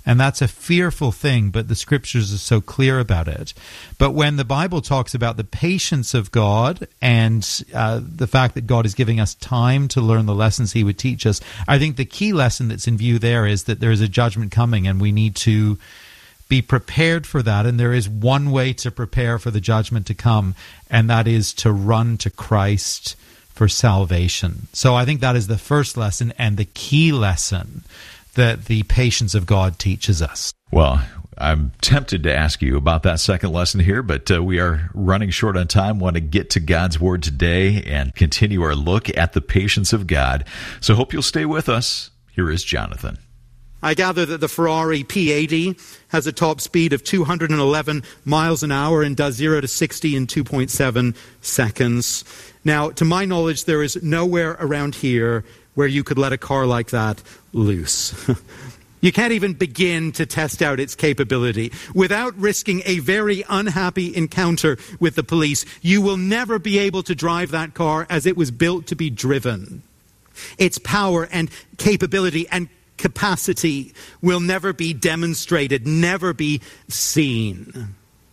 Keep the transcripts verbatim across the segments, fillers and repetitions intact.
And that's a fearful thing, but the Scriptures are so clear about it. But when the Bible talks about the patience of God and uh, the fact that God is giving us time to learn the lessons he would teach us, I think the key lesson that's in view there is that there is a judgment coming, and we need to be prepared for that. And there is one way to prepare for the judgment to come, and that is to run to Christ for salvation. So I think that is the first lesson and the key lesson that the patience of God teaches us. Well, I'm tempted to ask you about that second lesson here, but uh, we are running short on time. Want to get to God's Word today and continue our look at the patience of God. So hope you'll stay with us. Here is Jonathan. I gather that the Ferrari P eighty has a top speed of two hundred eleven miles an hour and does zero to sixty in two point seven seconds. Now, to my knowledge, there is nowhere around here where you could let a car like that loose. You can't even begin to test out its capability. Without risking a very unhappy encounter with the police, you will never be able to drive that car as it was built to be driven. Its power and capability and capacity will never be demonstrated, never be seen.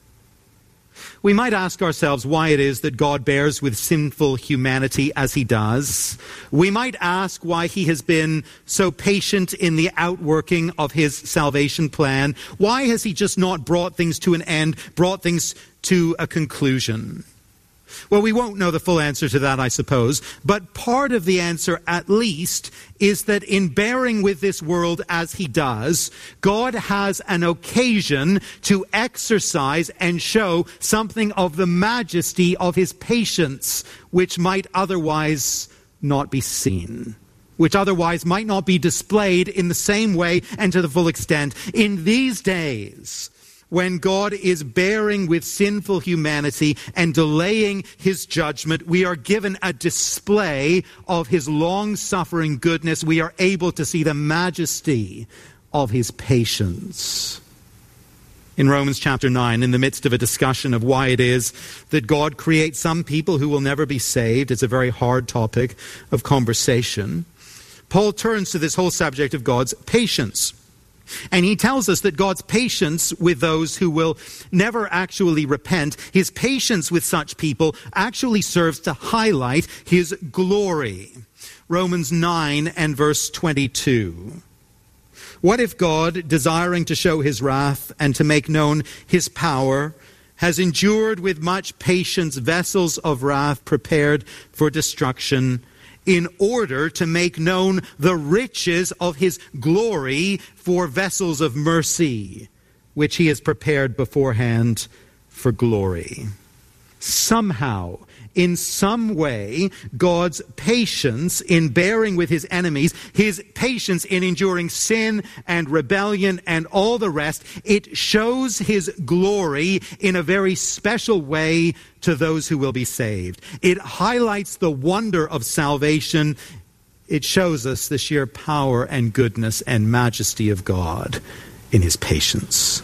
We might ask ourselves why it is that God bears with sinful humanity as he does. We might ask why he has been so patient in the outworking of his salvation plan. Why has he just not brought things to an end, brought things to a conclusion? Well, we won't know the full answer to that, I suppose, but part of the answer, at least, is that in bearing with this world as he does, God has an occasion to exercise and show something of the majesty of his patience, which might otherwise not be seen, which otherwise might not be displayed in the same way and to the full extent. In these days, when God is bearing with sinful humanity and delaying his judgment, we are given a display of his long-suffering goodness. We are able to see the majesty of his patience. In Romans chapter nine, in the midst of a discussion of why it is that God creates some people who will never be saved, it's a very hard topic of conversation, Paul turns to this whole subject of God's patience. And he tells us that God's patience with those who will never actually repent, his patience with such people actually serves to highlight his glory. Romans nine and verse twenty-two. What if God, desiring to show his wrath and to make known his power, has endured with much patience vessels of wrath prepared for destruction, in order to make known the riches of his glory for vessels of mercy, which he has prepared beforehand for glory. Somehow, in some way, God's patience in bearing with his enemies, his patience in enduring sin and rebellion and all the rest, it shows his glory in a very special way to those who will be saved. It highlights the wonder of salvation. It shows us the sheer power and goodness and majesty of God in his patience.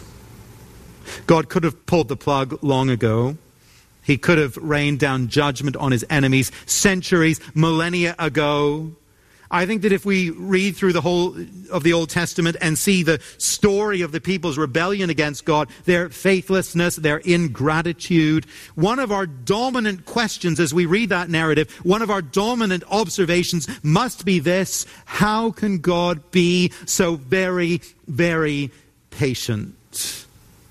God could have pulled the plug long ago. He could have rained down judgment on his enemies centuries, millennia ago. I think that if we read through the whole of the Old Testament and see the story of the people's rebellion against God, their faithlessness, their ingratitude, one of our dominant questions as we read that narrative, one of our dominant observations must be this: how can God be so very, very patient?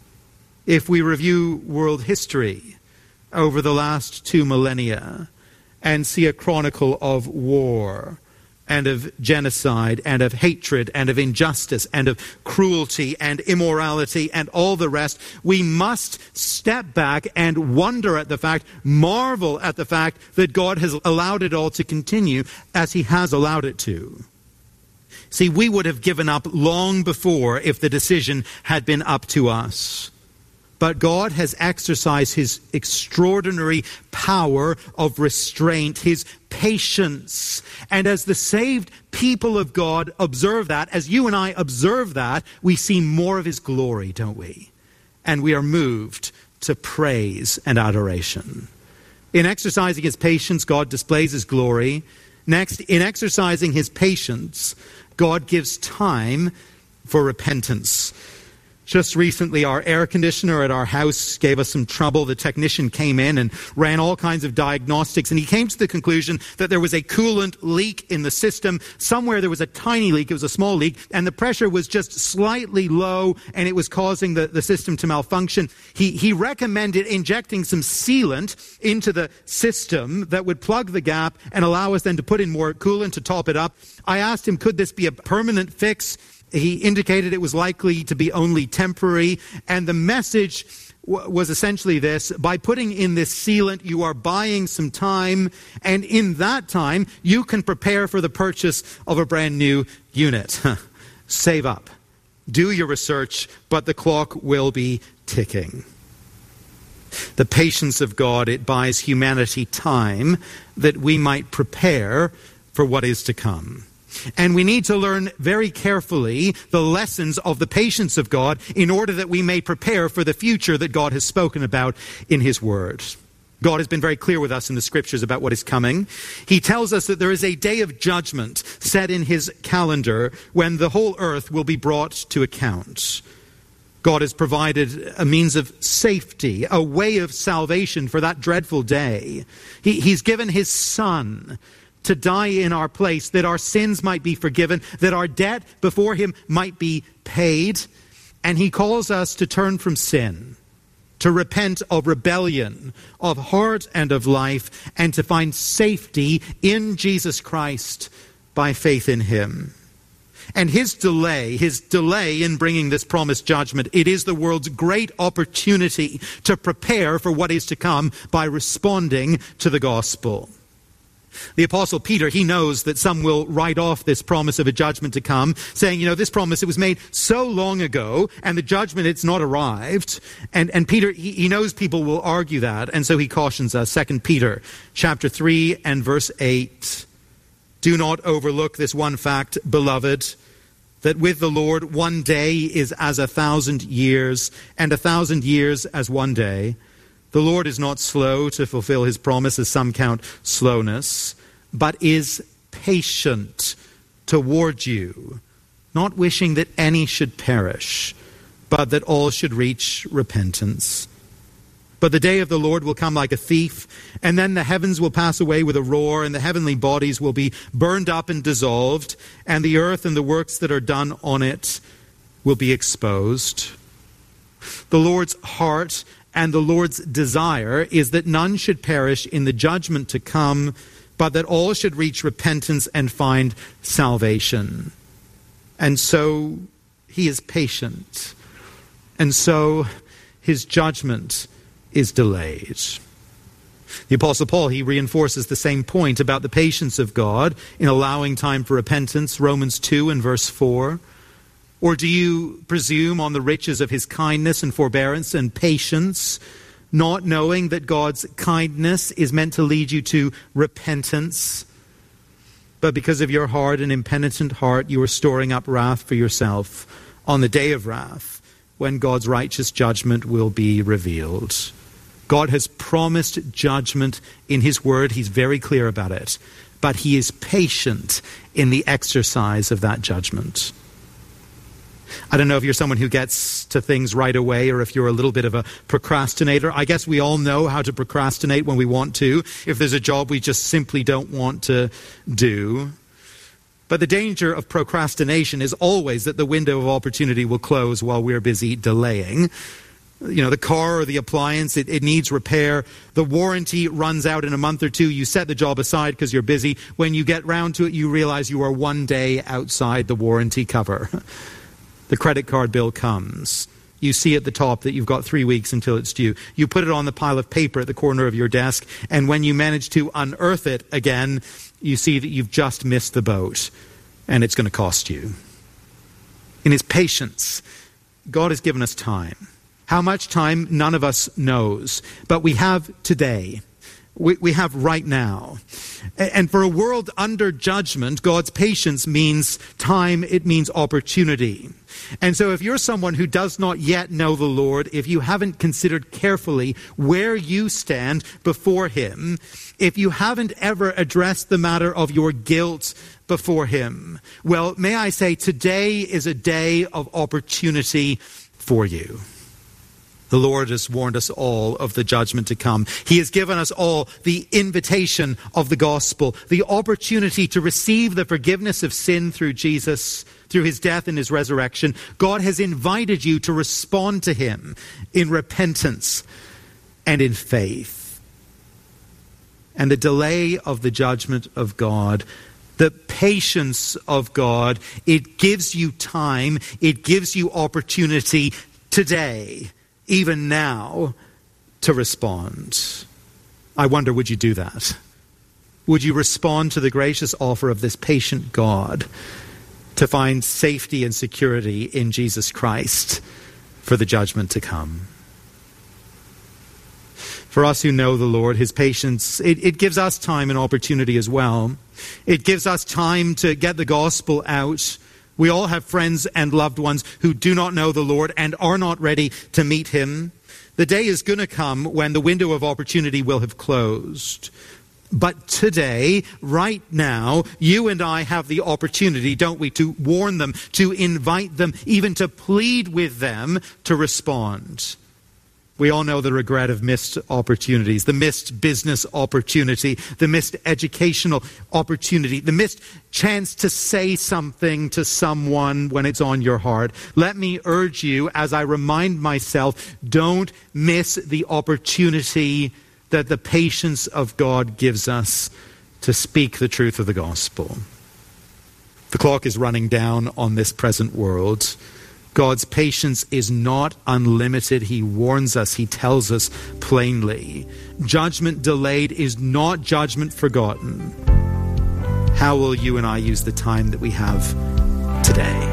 If we review world history over the last two millennia and see a chronicle of war and of genocide and of hatred and of injustice and of cruelty and immorality and all the rest, we must step back and wonder at the fact, marvel at the fact that God has allowed it all to continue as he has allowed it to. See, we would have given up long before if the decision had been up to us. But God has exercised his extraordinary power of restraint, his patience. And as the saved people of God observe that, as you and I observe that, we see more of his glory, don't we? And we are moved to praise and adoration. In exercising his patience, God displays his glory. Next, in exercising his patience, God gives time for repentance. Just recently, our air conditioner at our house gave us some trouble. The technician came in and ran all kinds of diagnostics, and he came to the conclusion that there was a coolant leak in the system. Somewhere there was a tiny leak. It was a small leak, and the pressure was just slightly low, and it was causing the, the system to malfunction. He, he recommended injecting some sealant into the system that would plug the gap and allow us then to put in more coolant to top it up. I asked him, could this be a permanent fix? He indicated it was likely to be only temporary, and the message w- was essentially this: by putting in this sealant, you are buying some time, and in that time, you can prepare for the purchase of a brand new unit. Save up. Do your research, but the clock will be ticking. The patience of God, it buys humanity time that we might prepare for what is to come. And we need to learn very carefully the lessons of the patience of God in order that we may prepare for the future that God has spoken about in His Word. God has been very clear with us in the Scriptures about what is coming. He tells us that there is a day of judgment set in His calendar when the whole earth will be brought to account. God has provided a means of safety, a way of salvation for that dreadful day. He, he's given His Son to die in our place, that our sins might be forgiven, that our debt before Him might be paid. And He calls us to turn from sin, to repent of rebellion, of heart and of life, and to find safety in Jesus Christ by faith in Him. And His delay, His delay in bringing this promised judgment, it is the world's great opportunity to prepare for what is to come by responding to the gospel. The Apostle Peter, he knows that some will write off this promise of a judgment to come, saying, you know, this promise, it was made so long ago, and the judgment, it's not arrived. And, and Peter, he, he knows people will argue that, and so he cautions us. Second Peter chapter three and verse eight. Do not overlook this one fact, beloved, that with the Lord one day is as a thousand years, and a thousand years as one day. The Lord is not slow to fulfill His promise, as some count slowness, but is patient toward you, not wishing that any should perish, but that all should reach repentance. But the day of the Lord will come like a thief, and then the heavens will pass away with a roar, and the heavenly bodies will be burned up and dissolved, and the earth and the works that are done on it will be exposed. The Lord's heart and the Lord's desire is that none should perish in the judgment to come, but that all should reach repentance and find salvation. And so He is patient. And so His judgment is delayed. The Apostle Paul, he reinforces the same point about the patience of God in allowing time for repentance. Romans two and verse four. Or do you presume on the riches of His kindness and forbearance and patience, not knowing that God's kindness is meant to lead you to repentance? But because of your hard and impenitent heart, you are storing up wrath for yourself on the day of wrath, when God's righteous judgment will be revealed. God has promised judgment in His Word. He's very clear about it. But He is patient in the exercise of that judgment. I don't know if you're someone who gets to things right away or if you're a little bit of a procrastinator. I guess we all know how to procrastinate when we want to, if there's a job we just simply don't want to do. But the danger of procrastination is always that the window of opportunity will close while we're busy delaying. You know, the car or the appliance, it, it needs repair. The warranty runs out in a month or two. You set the job aside because you're busy. When you get round to it, you realize you are one day outside the warranty cover. The credit card bill comes. You see at the top that you've got three weeks until it's due. You put it on the pile of paper at the corner of your desk, and when you manage to unearth it again, you see that you've just missed the boat, and it's going to cost you. In His patience, God has given us time. How much time, none of us knows. But we have today. we, we have right now. And for a world under judgment, God's patience means time, it means opportunity. And so if you're someone who does not yet know the Lord, if you haven't considered carefully where you stand before him, if you haven't ever addressed the matter of your guilt before him, well, may I say, today is a day of opportunity for you. The Lord has warned us all of the judgment to come. He has given us all the invitation of the gospel, the opportunity to receive the forgiveness of sin through Jesus, through his death and his resurrection. God has invited you to respond to him in repentance and in faith. And the delay of the judgment of God, the patience of God, it gives you time, it gives you opportunity today, even now, to respond. I wonder, would you do that? Would you respond to the gracious offer of this patient God to find safety and security in Jesus Christ for the judgment to come? For us who know the Lord, his patience, it, it gives us time and opportunity as well. It gives us time to get the gospel out. We all have friends and loved ones who do not know the Lord and are not ready to meet him. The day is going to come when the window of opportunity will have closed. But today, right now, you and I have the opportunity, don't we, to warn them, to invite them, even to plead with them to respond. We all know the regret of missed opportunities, the missed business opportunity, the missed educational opportunity, the missed chance to say something to someone when it's on your heart. Let me urge you, as I remind myself, don't miss the opportunity that the patience of God gives us to speak the truth of the gospel. The clock is running down on this present world. God's patience is not unlimited. He warns us. He tells us plainly. Judgment delayed is not judgment forgotten. How will you and I use the time that we have today?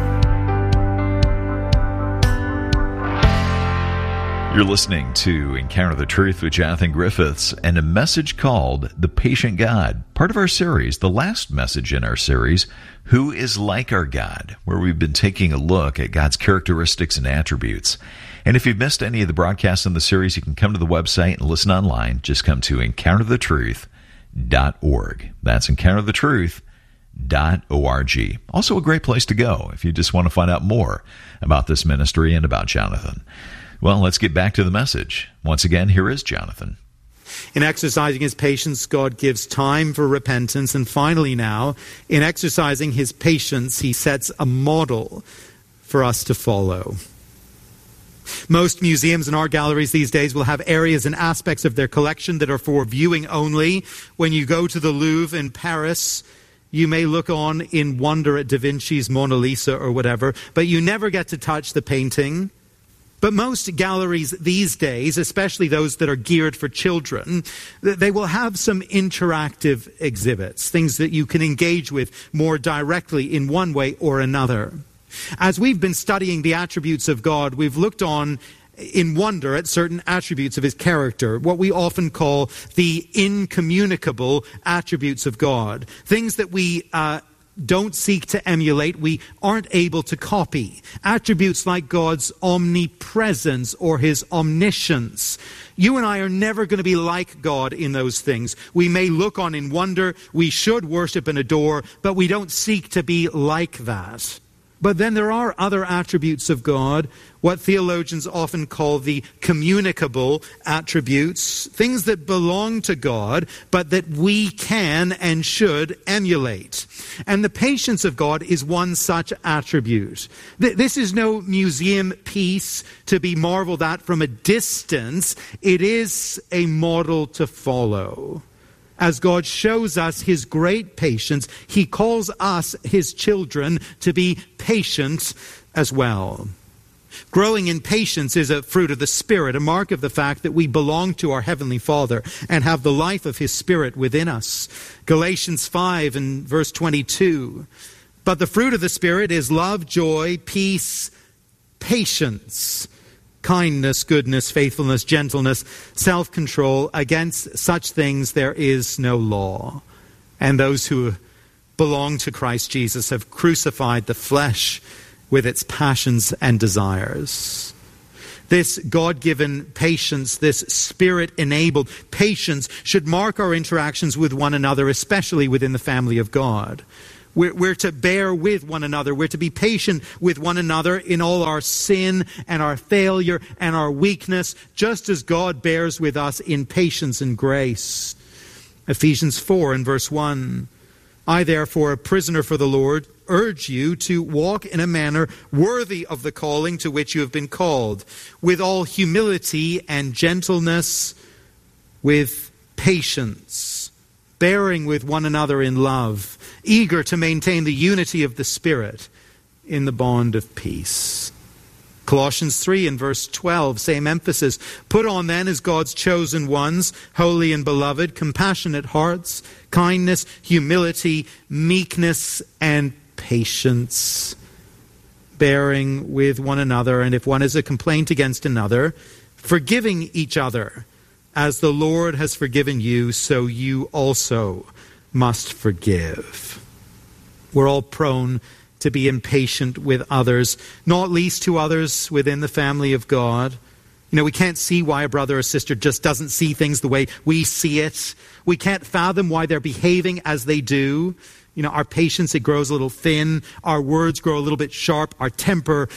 You're listening to Encounter the Truth with Jonathan Griffiths and a message called The Patient God, part of our series, the last message in our series, Who is Like Our God, where we've been taking a look at God's characteristics and attributes. And if you've missed any of the broadcasts in the series, you can come to the website and listen online. Just come to encounter the truth dot org. That's encounter the truth dot org. Also a great place to go if you just want to find out more about this ministry and about Jonathan. Well, let's get back to the message. Once again, here is Jonathan. In exercising his patience, God gives time for repentance. And finally now, in exercising his patience, he sets a model for us to follow. Most museums and art galleries these days will have areas and aspects of their collection that are for viewing only. When you go to the Louvre in Paris, you may look on in wonder at Da Vinci's Mona Lisa or whatever, but you never get to touch the painting. But most galleries these days, especially those that are geared for children, they will have some interactive exhibits, things that you can engage with more directly in one way or another. As we've been studying the attributes of God, we've looked on in wonder at certain attributes of his character, what we often call the incommunicable attributes of God, things that we uh, don't seek to emulate, we aren't able to copy. Attributes like God's omnipresence or his omniscience. You and I are never going to be like God in those things. We may look on in wonder, we should worship and adore, but we don't seek to be like that. But then there are other attributes of God, what theologians often call the communicable attributes, things that belong to God, but that we can and should emulate. And the patience of God is one such attribute. This is no museum piece to be marveled at from a distance. It is a model to follow. As God shows us his great patience, he calls us, his children, to be patient as well. Growing in patience is a fruit of the Spirit, a mark of the fact that we belong to our Heavenly Father and have the life of his Spirit within us. Galatians five and verse twenty-two. But the fruit of the Spirit is love, joy, peace, patience, kindness, goodness, faithfulness, gentleness, self-control. Against such things there is no law. And those who belong to Christ Jesus have crucified the flesh with its passions and desires. This God-given patience, this Spirit-enabled patience should mark our interactions with one another, especially within the family of God. We're, we're to bear with one another. We're to be patient with one another in all our sin and our failure and our weakness, just as God bears with us in patience and grace. Ephesians four and verse one, I therefore, a prisoner for the Lord, urge you to walk in a manner worthy of the calling to which you have been called, with all humility and gentleness, with patience, bearing with one another in love, eager to maintain the unity of the Spirit in the bond of peace. Colossians three and verse twelve, same emphasis. Put on then as God's chosen ones, holy and beloved, compassionate hearts, kindness, humility, meekness, and patience, bearing with one another, and if one has a complaint against another, forgiving each other. As the Lord has forgiven you, so you also must forgive. We're all prone to be impatient with others, not least to others within the family of God. You know, we can't see why a brother or sister just doesn't see things the way we see it. We can't fathom why they're behaving as they do. You know, our patience, it grows a little thin. Our words grow a little bit sharp. Our temper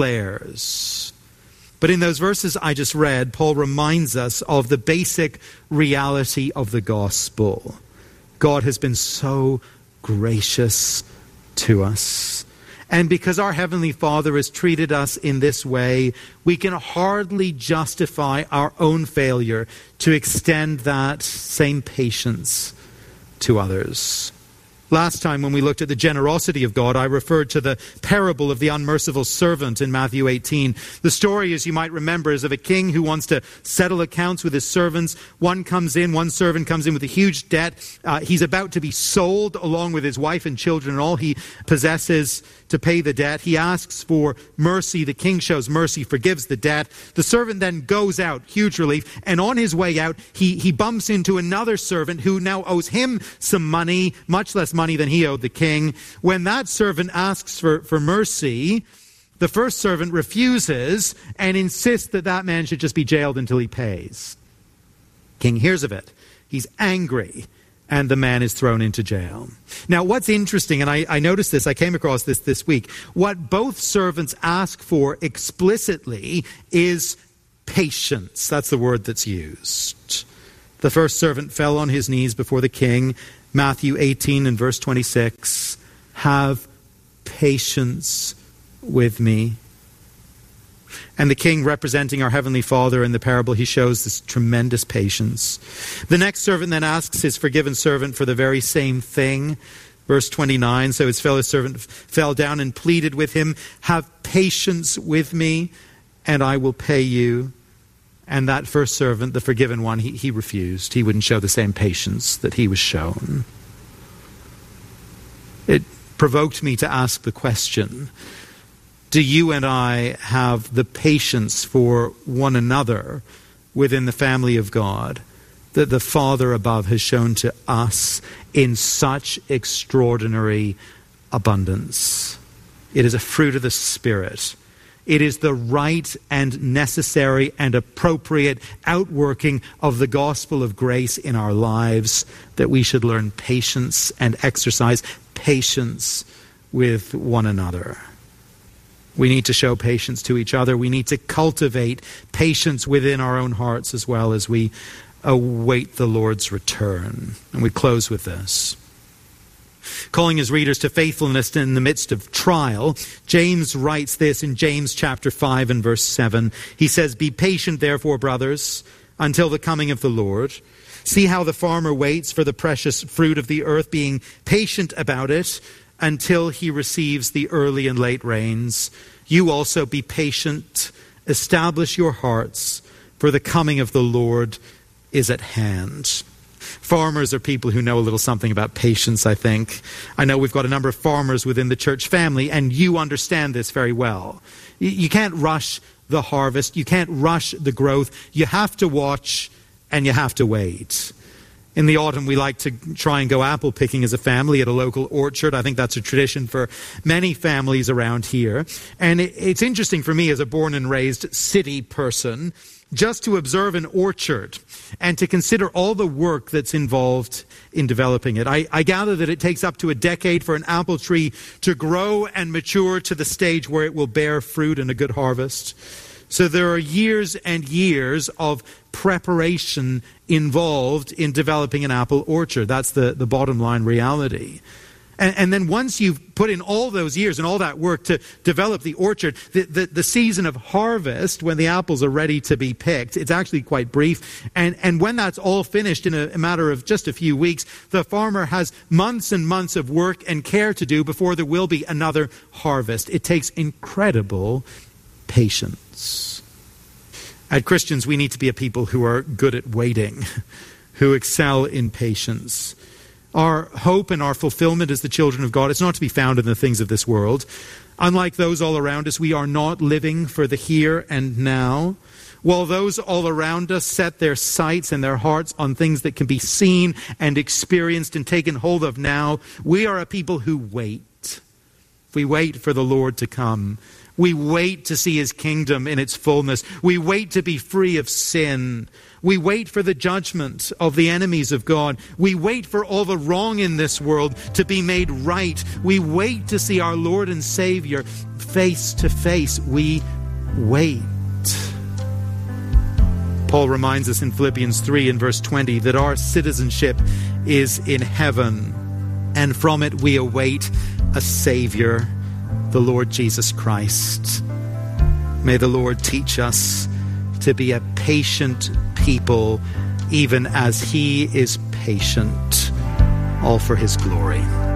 flares. But in those verses I just read, Paul reminds us of the basic reality of the gospel. God has been so gracious to us. And because our Heavenly Father has treated us in this way, we can hardly justify our own failure to extend that same patience to others. Last time when we looked at the generosity of God, I referred to the parable of the unmerciful servant in Matthew eighteen. The story, as you might remember, is of a king who wants to settle accounts with his servants. One comes in, one servant comes in with a huge debt. Uh, he's about to be sold along with his wife and children and all he possesses to pay the debt. He asks for mercy. The king shows mercy, forgives the debt. The servant then goes out, huge relief, and on his way out, he, he bumps into another servant who now owes him some money, much less money than he owed the king. When that servant asks for, for mercy, the first servant refuses and insists that that man should just be jailed until he pays. King hears of it. He's angry. And the man is thrown into jail. Now, what's interesting, and I, I noticed this, I came across this this week, what both servants ask for explicitly is patience. That's the word that's used. The first servant fell on his knees before the king. Matthew eighteen and verse twenty-six. Have patience with me. And the king, representing our Heavenly Father in the parable, he shows this tremendous patience. The next servant then asks his forgiven servant for the very same thing. Verse twenty-nine, so his fellow servant fell down and pleaded with him, have patience with me, and I will pay you. And that first servant, the forgiven one, he, he refused. He wouldn't show the same patience that he was shown. It provoked me to ask the question, do you and I have the patience for one another within the family of God that the Father above has shown to us in such extraordinary abundance? It is a fruit of the Spirit. It is the right and necessary and appropriate outworking of the gospel of grace in our lives that we should learn patience and exercise patience with one another. We need to show patience to each other. We need to cultivate patience within our own hearts as well as we await the Lord's return. And we close with this. Calling his readers to faithfulness in the midst of trial, James writes this in James chapter five and verse seven. He says, be patient, therefore, brothers, until the coming of the Lord. See how the farmer waits for the precious fruit of the earth, being patient about it, until he receives the early and late rains. You also be patient, establish your hearts, for the coming of the Lord is at hand. Farmers are people who know a little something about patience, I think. I know we've got a number of farmers within the church family, and you understand this very well. You, you can't rush the harvest. You can't rush the growth. You have to watch, and you have to wait. In the autumn, we like to try and go apple picking as a family at a local orchard. I think that's a tradition for many families around here. And it, it's interesting for me as a born and raised city person just to observe an orchard and to consider all the work that's involved in developing it. I, I gather that it takes up to a decade for an apple tree to grow and mature to the stage where it will bear fruit and a good harvest. So there are years and years of preparation involved in developing an apple orchard. That's the, the bottom line reality. And, and then once you've put in all those years and all that work to develop the orchard, the, the, the season of harvest, when the apples are ready to be picked, it's actually quite brief. And, and when that's all finished in a, a matter of just a few weeks, the farmer has months and months of work and care to do before there will be another harvest. It takes incredible patience. As Christians, we need to be a people who are good at waiting, who excel in patience. Our hope and our fulfillment as the children of God is not to be found in the things of this world. Unlike those all around us, we are not living for the here and now. While those all around us set their sights and their hearts on things that can be seen and experienced and taken hold of now, we are a people who wait. We wait for the Lord to come. We wait to see his kingdom in its fullness. We wait to be free of sin. We wait for the judgment of the enemies of God. We wait for all the wrong in this world to be made right. We wait to see our Lord and Savior face to face. We wait. Paul reminds us in Philippians three and verse twenty that our citizenship is in heaven, and from it we await a Savior, the Lord Jesus Christ. May the Lord teach us to be a patient people, even as he is patient, all for his glory.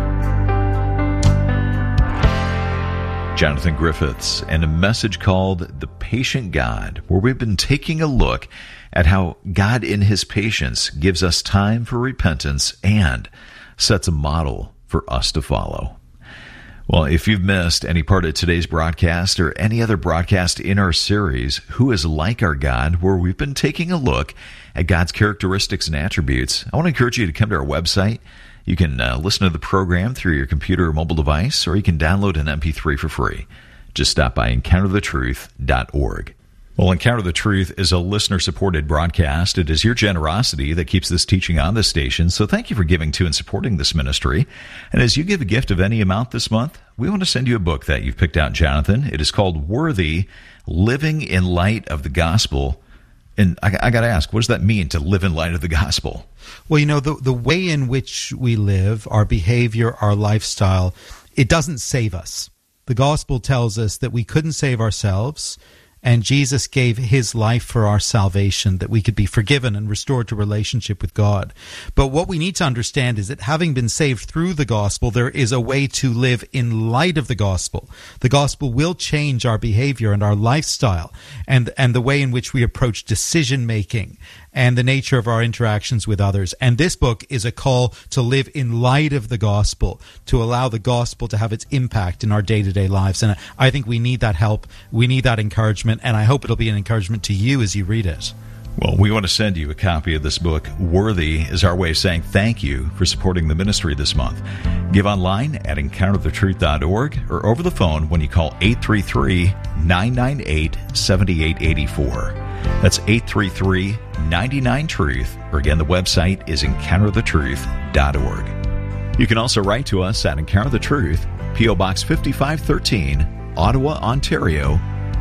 Jonathan Griffiths and a message called The Patient God, where we've been taking a look at how God in his patience gives us time for repentance and sets a model for us to follow. Well, if you've missed any part of today's broadcast or any other broadcast in our series, Who is Like Our God, where we've been taking a look at God's characteristics and attributes, I want to encourage you to come to our website. You can uh, listen to the program through your computer or mobile device, or you can download an M P three for free. Just stop by encounter the truth dot org. Well, Encounter the Truth is a listener-supported broadcast. It is your generosity that keeps this teaching on the station, so thank you for giving to and supporting this ministry. And as you give a gift of any amount this month, we want to send you a book that you've picked out, Jonathan. It is called Worthy, Living in Light of the Gospel. And I, I got to ask, what does that mean, to live in light of the gospel? Well, you know, the, the way in which we live, our behavior, our lifestyle, it doesn't save us. The gospel tells us that we couldn't save ourselves, and Jesus gave his life for our salvation, that we could be forgiven and restored to relationship with God. But what we need to understand is that having been saved through the gospel, there is a way to live in light of the gospel. The gospel will change our behavior and our lifestyle, and, and the way in which we approach decision-making and the nature of our interactions with others. And this book is a call to live in light of the gospel, to allow the gospel to have its impact in our day-to-day lives. And I think we need that help. We need that encouragement. And I hope it'll be an encouragement to you as you read it. Well, we want to send you a copy of this book. Worthy is our way of saying thank you for supporting the ministry this month. Give online at encounter the truth dot org or over the phone when you call eight three three, nine nine eight, seven eight eight four. That's eight three three, nine nine, truth, or again, the website is encounter the truth dot org. You can also write to us at Encounter the Truth, P O Box fifty-five thirteen, Ottawa, Ontario,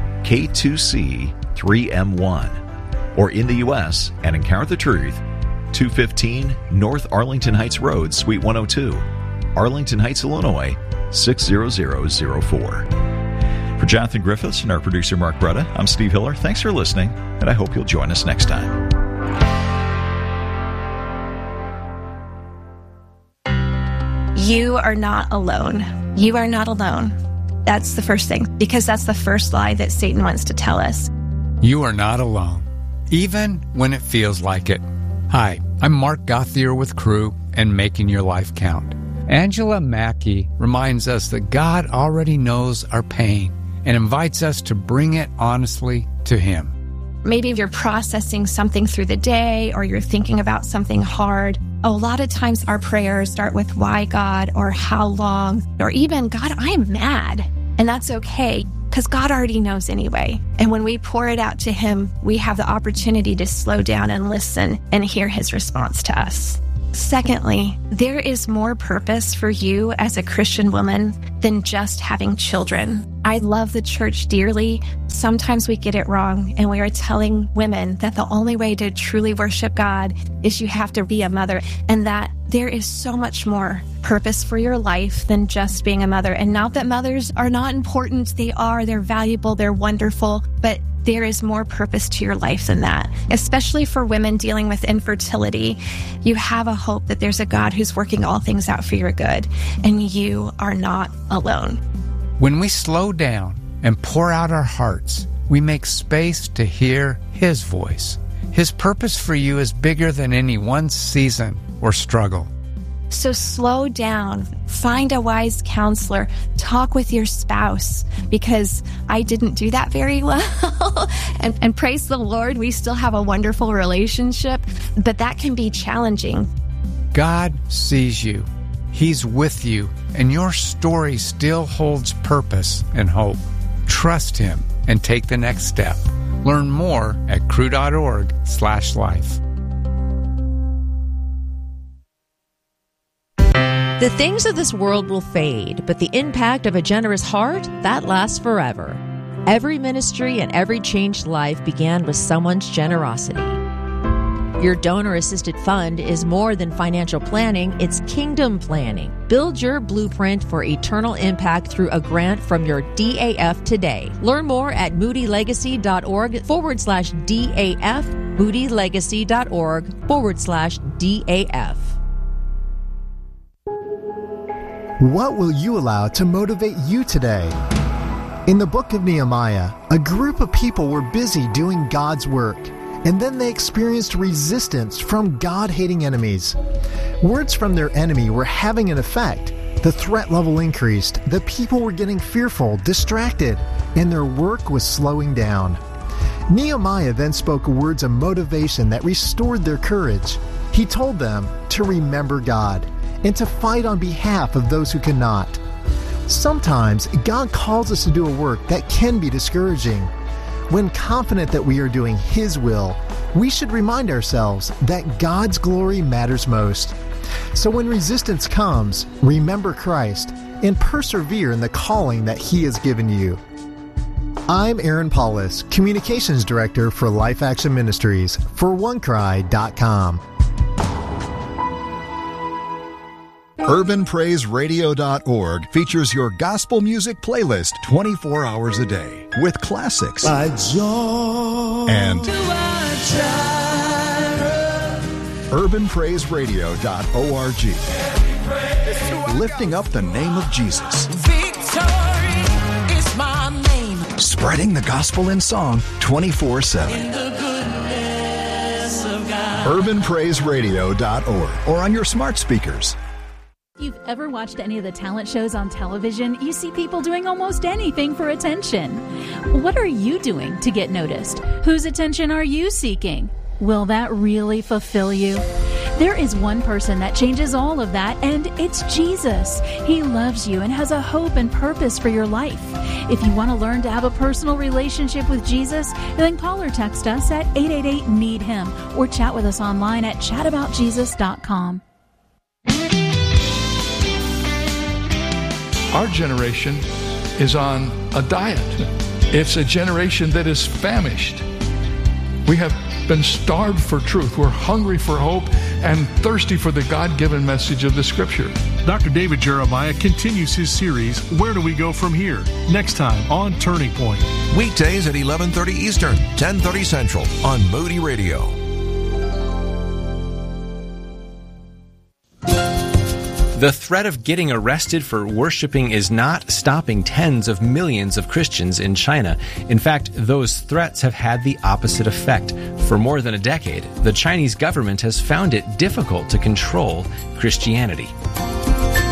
K two C three M one, or in the U S at Encounter the Truth, two fifteen North Arlington Heights Road, Suite one oh two, Arlington Heights, Illinois, six zero zero zero four. For Jonathan Griffiths and our producer Mark Bretta, I'm Steve Hiller. Thanks for listening, and I hope you'll join us next time. You are not alone. You are not alone. That's the first thing, because that's the first lie that Satan wants to tell us. You are not alone, even when it feels like it. Hi, I'm Mark Gauthier with Crew and Making Your Life Count. Angela Mackey reminds us that God already knows our pain and invites us to bring it honestly to Him. Maybe you're processing something through the day or you're thinking about something hard. A lot of times our prayers start with why God or how long or even God, I'm mad. And that's okay because God already knows anyway. And when we pour it out to Him, we have the opportunity to slow down and listen and hear His response to us. Secondly, there is more purpose for you as a Christian woman than just having children. I love the church dearly. Sometimes we get it wrong, and we are telling women that the only way to truly worship God is you have to be a mother, and that there is so much more purpose for your life than just being a mother. And not that mothers are not important. They are. They're valuable. They're wonderful. But there is more purpose to your life than that, especially for women dealing with infertility. You have a hope that there's a God who's working all things out for your good, and you are not alone. When we slow down and pour out our hearts, we make space to hear His voice. His purpose for you is bigger than any one season or struggle. So slow down, find a wise counselor, talk with your spouse, because I didn't do that very well. and, and praise the Lord, we still have a wonderful relationship, but that can be challenging. God sees you. He's with you, and your story still holds purpose and hope. Trust Him and take the next step. Learn more at crew.org slash life. The things of this world will fade, but the impact of a generous heart, that lasts forever. Every ministry and every changed life began with someone's generosity. Your donor-assisted fund is more than financial planning, it's kingdom planning. Build your blueprint for eternal impact through a grant from your D A F today. Learn more at moodylegacy.org forward slash DAF, moodylegacy.org forward slash DAF. What will you allow to motivate you today? In the book of Nehemiah, a group of people were busy doing God's work, and then they experienced resistance from God-hating enemies. Words from their enemy were having an effect. The threat level increased, the people were getting fearful, distracted, and their work was slowing down. Nehemiah then spoke words of motivation that restored their courage. He told them to remember God and to fight on behalf of those who cannot. Sometimes God calls us to do a work that can be discouraging. When confident that we are doing His will, we should remind ourselves that God's glory matters most. So when resistance comes, remember Christ and persevere in the calling that He has given you. I'm Aaron Paulus, Communications Director for Life Action Ministries for one cry dot com. urban praise radio dot org features your gospel music playlist twenty-four hours a day with classics by joy and urban praise radio dot org, lifting up the name of Jesus. Victory is my name. Spreading the gospel in song twenty-four seven. In the goodness of God. urban praise radio dot org or on your smart speakers. If you've ever watched any of the talent shows on television, you see people doing almost anything for attention. What are you doing to get noticed? Whose attention are you seeking? Will that really fulfill you? There is one person that changes all of that, and it's Jesus. He loves you and has a hope and purpose for your life. If you want to learn to have a personal relationship with Jesus, then call or text us at eight eight eight, need him or chat with us online at chat about jesus dot com. Our generation is on a diet. It's a generation that is famished. We have been starved for truth. We're hungry for hope and thirsty for the God-given message of the Scripture. Doctor David Jeremiah continues his series, Where Do We Go From Here? Next time on Turning Point. Weekdays at eleven thirty Eastern, ten thirty Central on Moody Radio. The threat of getting arrested for worshiping is not stopping tens of millions of Christians in China. In fact, those threats have had the opposite effect. For more than a decade, the Chinese government has found it difficult to control Christianity.